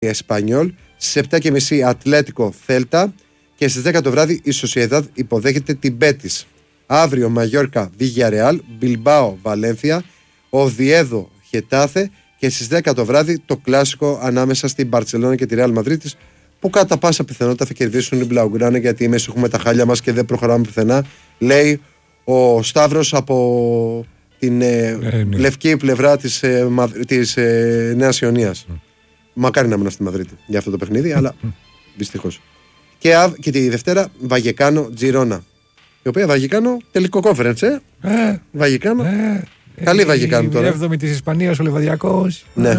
Εσπανιόλ. Στις 7.30 Ατλέτικο Θέλτα. Και στις 10 το βράδυ η Σοσιεδάδ υποδέχεται την Μπέτις. Αύριο Μαγιόρκα Βιγιαρεάλ, Μπιλμπάο Βαλένθια, Οβιέδο Χετάθε. Και στις 10 το βράδυ το κλασικό ανάμεσα στην Μπαρτσελόνα και τη Ρεάλ Μαδρίτης, που κατά πάσα πιθανότητα θα κερδίσουν οι Μπλαουγκράνα, γιατί εμείς έχουμε τα χάλια μας και δεν προχωράμε πουθενά. Λέει ο Σταύρος από την λευκή πλευρά της Νέας Ιωνίας. Μακάρι να ήμουν στη Μαδρίτη για αυτό το παιχνίδι, αλλά δυστυχώς. Και τη Δευτέρα Βαγεκάνο Τζιρόνα. Η οποία Βαγεκάνο τελικό conference, Βαγεκάνο. Καλή Βαγεκάνο τώρα. Η 7η της Ισπανίας, ο Λεβαδιακός. Ναι.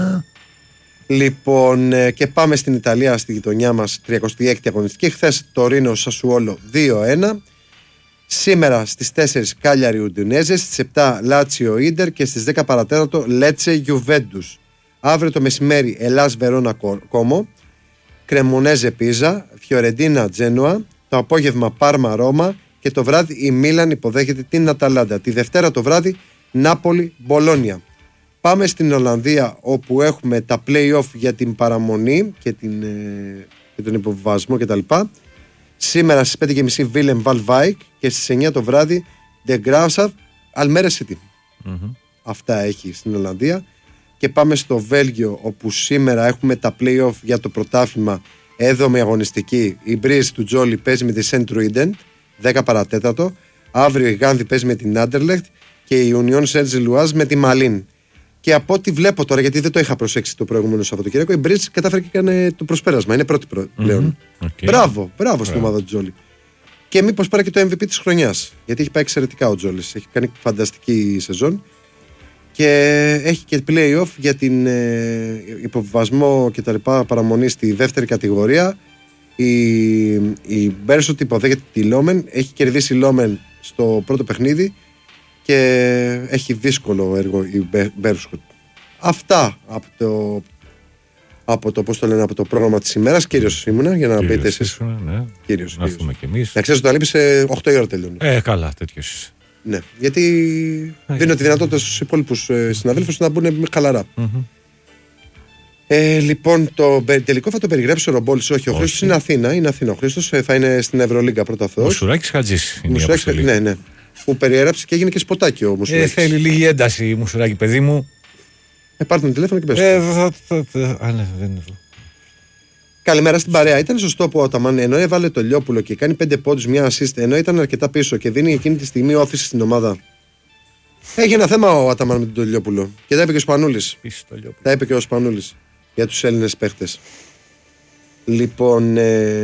Λοιπόν, και πάμε στην Ιταλία, στη γειτονιά μας, 36η αγωνιστική. Χθες Τωρίνο Σασουόλο 2-1. Σήμερα στις 4 Κάλιαρι Ουντινέζε, στις 7 Λάτσιο Ίντερ και στις 10 παρατέταρτο Λέτσε Γιουβέντους. Αύριο το μεσημέρι Ελλάς Βερόνα Κόμο, Κρεμονέζε Πίζα, Φιωρεντίνα Τζένουα, το απόγευμα Πάρμα Ρώμα και το βράδυ η Μίλαν υποδέχεται την Αταλάντα. Τη Δευτέρα το βράδυ Νάπολη Μπολόνια. Πάμε στην Ολλανδία, όπου έχουμε τα play-off για την παραμονή και τον υποβιβασμό κτλ. Σήμερα στις 5.30 Βίλεμ Βαλβάικ και στις 9 το βράδυ De Graafschap Almere City. Αυτά έχει στην Ολλανδία. Και πάμε στο Βέλγιο, όπου σήμερα έχουμε τα play-off για το πρωτάθλημα 7η αγωνιστική. Η Μπρίζ του Τζόλι παίζει με τη Σεντ Ρουίντεν 10 παρατέταρτο. Αύριο η Γάνδη παίζει με την Άντερλεχτ και η Union Saint-Gilloise με τη Μαλίν. Και από ό,τι βλέπω τώρα, γιατί δεν το είχα προσέξει το προηγούμενο Σαββατοκύριακο, η Μπρίζ κατάφερε και έκανε το προσπέρασμα. Είναι πρώτη πλέον. Μπράβο στην ομάδα του Τζόλι. Και μήπως πάρει και το MVP της χρονιάς. Γιατί έχει πάει εξαιρετικά ο Τζόλις. Έχει κάνει φανταστική σεζόν. Και έχει και play-off για την υποβιβασμό και τα λοιπά παραμονή στη δεύτερη κατηγορία. Η Μπέρσοτ υποδέχεται τη Λόμεν. Έχει κερδίσει η Λόμεν στο πρώτο παιχνίδι και έχει δύσκολο έργο η Μπέρσοτ. Αυτά από το πρόγραμμα της ημέρας. Κύριος ήμουνα, για να πείτε εσείς. Ναι. Κύριος. Να έρθουμε κι εμείς. Να ξέρεις ότι το λείπει σε 8 η ώρα τελειώνει. Καλά, τέτοιος. Ναι, γιατί δίνω τη δυνατότητα στους υπόλοιπους συναδέλφους να μπουν χαλαρά. Λοιπόν, το τελικό θα το περιγράψει ο Ρομπόλης. Όχι, ο Χρήστος είναι Αθήνα. Είναι Αθήνα. Ο Χρήστος θα είναι στην Ευρωλίγκα πρώτα Θεός. Μουσουράκης Χατζής είναι η αποστολή. Ναι. Που περιέγραψε και έγινε και σποτάκι ο Μουσουράκης. Θέλει λίγη ένταση η Μουσουράκη, παιδί μου. Πάρτε το τηλέφωνο και πες. Ναι, δεν είναι εδώ. Καλημέρα στην παρέα. Ήταν σωστό που ο Αταμάν, ενώ έβαλε το Λιόπουλο και κάνει 5 πόντους, μια assist, ενώ ήταν αρκετά πίσω και δίνει εκείνη τη στιγμή όθηση στην ομάδα. Έχει ένα θέμα ο Αταμάν με τον Λιόπουλο. Και τα είπε και ο Σπανούλης. Τα είπε και ο Σπανούλης για τους Έλληνες παίχτες. Λοιπόν,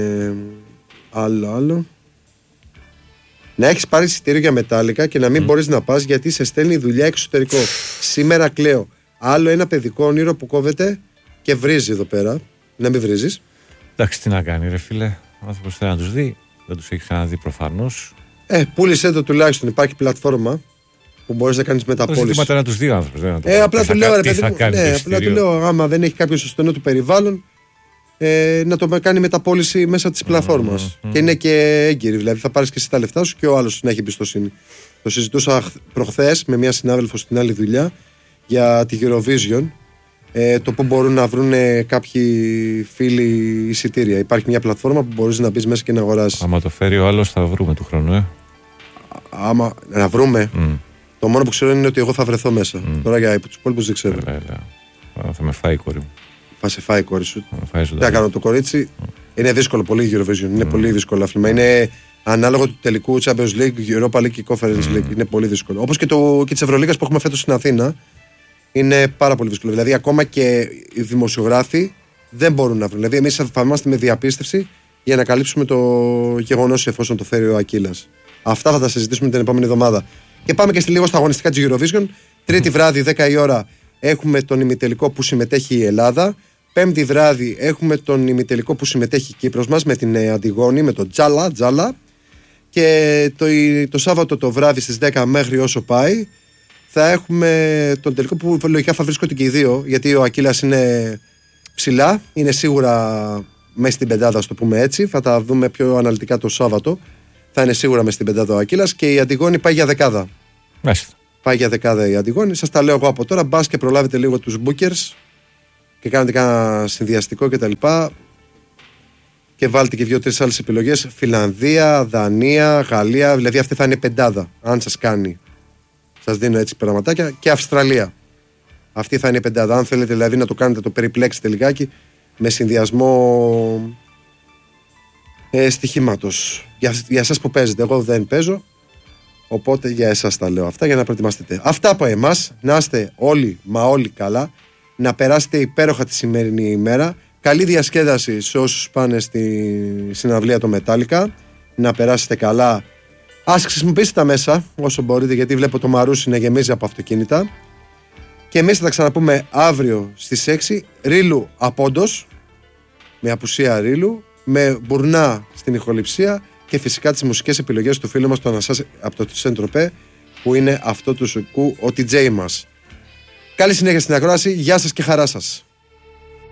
άλλο. Να έχεις πάρει εισιτήριο για μετάλλικα και να μην μπορείς να πας γιατί σε στέλνει δουλειά εξωτερικό. Σήμερα κλαίω. Άλλο ένα παιδικό όνειρο που κόβεται και βρίζει εδώ πέρα. Να μην βρίζεις. Εντάξει, τι να κάνει, ρε φίλε. Ο άνθρωπος θέλει να τους δει. Δεν τους έχει ξαναδεί προφανώς. Πούλησε το τουλάχιστον. Υπάρχει πλατφόρμα που μπορείς να κάνεις μεταπώληση. Το ζητήματα να τους δει ο άνθρωπος. Απλά του λέω, ρε παιδί μου. Απλά του λέω, άμα δεν έχει κάποιο στο στενό του περιβάλλον, να το κάνει μεταπώληση μέσα της πλατφόρμας. Και είναι και έγκυρη. Δηλαδή θα πάρεις και εσύ τα λεφτά σου και ο άλλος να έχει εμπιστοσύνη. Το συζητούσα προχθές με μια συνάδελφο στην άλλη δουλειά για τη Eurovision. Το που μπορούν να βρουν κάποιοι φίλοι εισιτήρια. Υπάρχει μια πλατφόρμα που μπορείς να μπεις μέσα και να αγοράσεις. Άμα το φέρει ο άλλος θα βρούμε του χρόνου, Άμα να βρούμε. Το μόνο που ξέρω είναι ότι εγώ θα βρεθώ μέσα. Τώρα για τους υπόλοιπους δεν ξέρω. Θα με φάει η κόρη μου. Θα σε φάει η κόρη σου. Τι θα κάνω το κορίτσι. Είναι δύσκολο πολύ η Eurovision. Είναι πολύ δύσκολο άθλημα. Είναι ανάλογο του τελικού Champions League, Europa League και Conference League. Είναι πολύ δύσκολο. Όπως και της Ευρωλίγας που έχουμε φέτος στην Αθήνα. Είναι πάρα πολύ δύσκολο. Δηλαδή, ακόμα και οι δημοσιογράφοι δεν μπορούν να βρουν. Δηλαδή, εμείς θα είμαστε με διαπίστευση για να καλύψουμε το γεγονός εφόσον το φέρει ο Ακύλας. Αυτά θα τα συζητήσουμε την επόμενη εβδομάδα. Και πάμε και λίγο στα αγωνιστικά της Eurovision. Τρίτη βράδυ, 10 η ώρα, έχουμε τον ημιτελικό που συμμετέχει η Ελλάδα. Πέμπτη βράδυ, έχουμε τον ημιτελικό που συμμετέχει η Κύπρος μας με την Αντιγόνη, με τον Τζάλα. Και το Σάββατο το βράδυ στις 10 μέχρι όσο πάει. Θα έχουμε τον τελικό που λογικά θα βρίσκονται και οι δύο, γιατί ο Ακύλας είναι ψηλά, είναι σίγουρα μέσα στην πεντάδα, στο πούμε έτσι. Θα τα δούμε πιο αναλυτικά το Σάββατο. Θα είναι σίγουρα μέσα στην πεντάδα ο Ακύλας και η Αντιγόνη πάει για δεκάδα. Μάλιστα. Πάει για δεκάδα η Αντιγόνη. Σας τα λέω εγώ από τώρα. Μπας και προλάβετε λίγο τους bookers και κάνετε κάνα συνδυαστικό κτλ. Και βάλτε και 2-3 άλλες επιλογές. Φιλανδία, Δανία, Γαλλία. Δηλαδή αυτή θα είναι πεντάδα. Αν σας κάνει. Σας δίνω έτσι πραγματάκια. Και Αυστραλία. Αυτή θα είναι πεντάδα. Αν θέλετε δηλαδή να το κάνετε, το περιπλέξετε λιγάκι με συνδυασμό στοιχήματος. Για εσάς που παίζετε. Εγώ δεν παίζω. Οπότε για εσάς τα λέω αυτά για να προετοιμαστείτε. Αυτά από εμάς. Να είστε όλοι μα όλοι καλά. Να περάσετε υπέροχα τη σημερινή ημέρα. Καλή διασκέδαση σε όσους πάνε στη συναυλία το Metallica. Να περάσετε καλά. Ας χρησιμοποιήσετε τα μέσα όσο μπορείτε, γιατί βλέπω το Μαρούσι να γεμίζει από αυτοκίνητα. Και εμείς θα τα ξαναπούμε αύριο στις 6. Ρίλου απόντος, με απουσία Ρίλου, με Μπουρνά στην ηχοληψία και φυσικά τις μουσικές επιλογές του φίλου μας του Ανασάς από το Σεντροπέ, που είναι αυτό του Σουκού, ο TJ μας. Καλή συνέχεια στην ακρόαση. Γεια σας και χαρά σας.